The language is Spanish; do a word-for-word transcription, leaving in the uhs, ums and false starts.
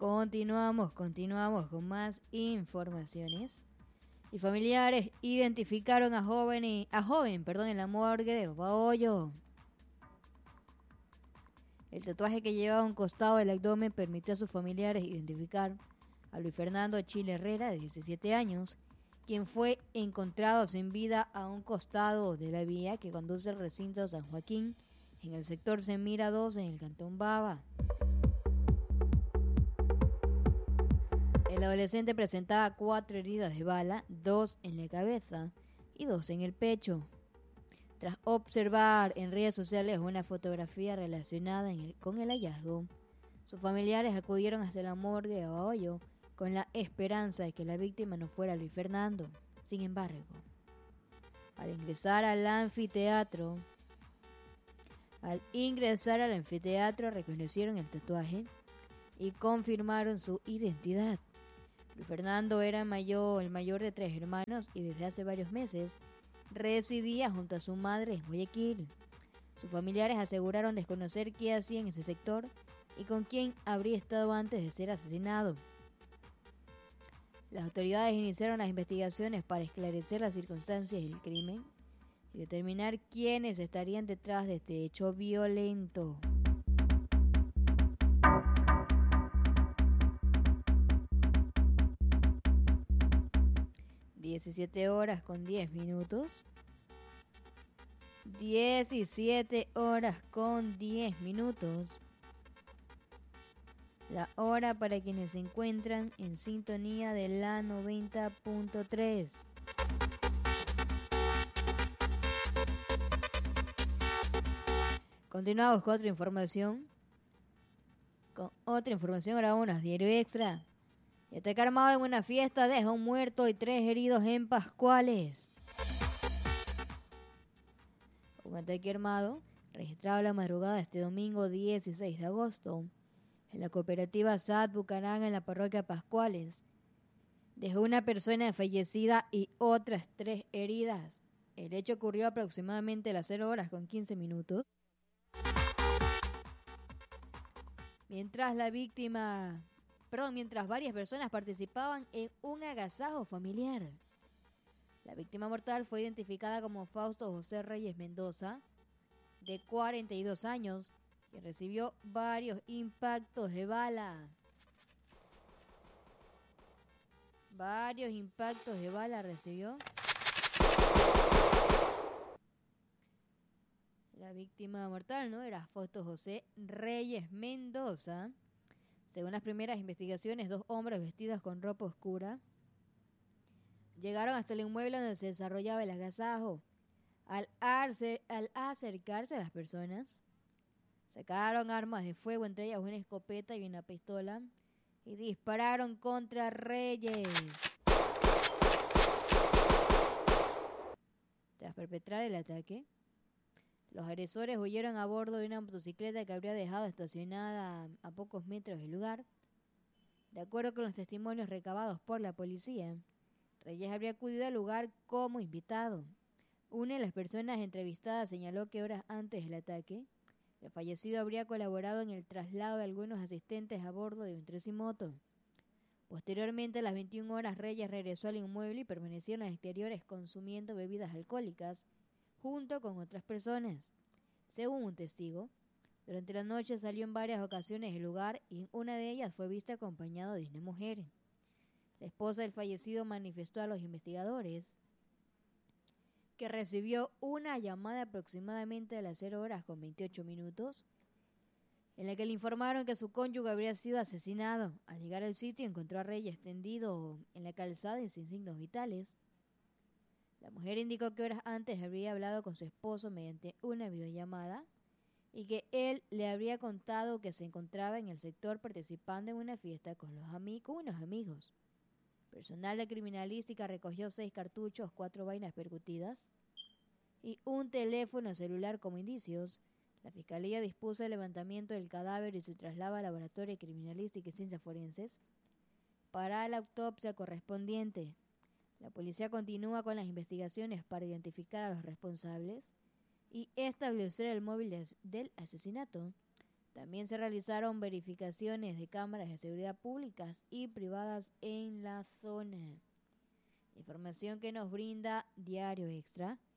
Continuamos, continuamos con más informaciones. Y familiares identificaron a joven, y, a joven perdón, en la morgue de Bahoyo. El tatuaje que llevaba a un costado del abdomen permitió a sus familiares identificar a Luis Fernando Chile Herrera, de diecisiete años, quien fue encontrado sin vida a un costado de la vía que conduce al recinto San Joaquín, en el sector Semira dos, en el cantón Bava. El adolescente presentaba cuatro heridas de bala, dos en la cabeza y dos en el pecho. Tras observar en redes sociales una fotografía relacionada en el, con el hallazgo, sus familiares acudieron hasta la morgue de Bahoyo con la esperanza de que la víctima no fuera Luis Fernando. Sin embargo, al ingresar al anfiteatro, al ingresar al anfiteatro reconocieron el tatuaje y confirmaron su identidad. Luis Fernando era mayor, el mayor de tres hermanos y desde hace varios meses residía junto a su madre en Guayaquil. Sus familiares aseguraron desconocer qué hacía en ese sector y con quién habría estado antes de ser asesinado. Las autoridades iniciaron las investigaciones para esclarecer las circunstancias del crimen y determinar quiénes estarían detrás de este hecho violento. diecisiete horas con diez minutos. diecisiete horas con diez minutos. La hora para quienes se encuentran en sintonía de la noventa punto tres. Continuamos con otra información. Con otra información, ahora unas diario extra. Y ataque armado en una fiesta deja un muerto y tres heridos en Pascuales. Un ataque armado registrado la madrugada de este domingo dieciséis de agosto en la cooperativa S A T Bucarán, en la parroquia Pascuales, dejó una persona fallecida y otras tres heridas. El hecho ocurrió aproximadamente a las cero horas con quince minutos. Mientras la víctima, perdón, mientras varias personas participaban en un agasajo familiar. La víctima mortal fue identificada como Fausto José Reyes Mendoza, de cuarenta y dos años, que recibió varios impactos de bala. Varios impactos de bala recibió. La víctima mortal, ¿no?, era Fausto José Reyes Mendoza. Según las primeras investigaciones, dos hombres vestidos con ropa oscura llegaron hasta el inmueble donde se desarrollaba el agasajo. Al, arce, al acercarse a las personas, sacaron armas de fuego, entre ellas una escopeta y una pistola, y dispararon contra Reyes. Tras perpetrar el ataque, los agresores huyeron a bordo de una motocicleta que habría dejado estacionada a pocos metros del lugar. De acuerdo con los testimonios recabados por la policía, Reyes habría acudido al lugar como invitado. Una de las personas entrevistadas señaló que horas antes del ataque, el fallecido habría colaborado en el traslado de algunos asistentes a bordo de un tricimoto. Posteriormente, a las veintiuna horas, Reyes regresó al inmueble y permaneció en los exteriores consumiendo bebidas alcohólicas junto con otras personas. Según un testigo, durante la noche salió en varias ocasiones del lugar y en una de ellas fue vista acompañado de una mujer. La esposa del fallecido manifestó a los investigadores que recibió una llamada aproximadamente a las cero horas con veintiocho minutos, en la que le informaron que su cónyuge habría sido asesinado. Al llegar al sitio encontró a Reyes tendido en la calzada y sin signos vitales. La mujer indicó que horas antes habría hablado con su esposo mediante una videollamada y que él le habría contado que se encontraba en el sector participando en una fiesta con, los ami- con unos amigos. Personal de criminalística recogió seis cartuchos, cuatro vainas percutidas y un teléfono celular como indicios. La fiscalía dispuso el levantamiento del cadáver y su traslado al laboratorio de criminalística y ciencias forenses para la autopsia correspondiente. La policía continúa con las investigaciones para identificar a los responsables y establecer el móvil del asesinato, También se realizaron verificaciones de cámaras de seguridad públicas y privadas en la zona. Información que nos brinda Diario Extra.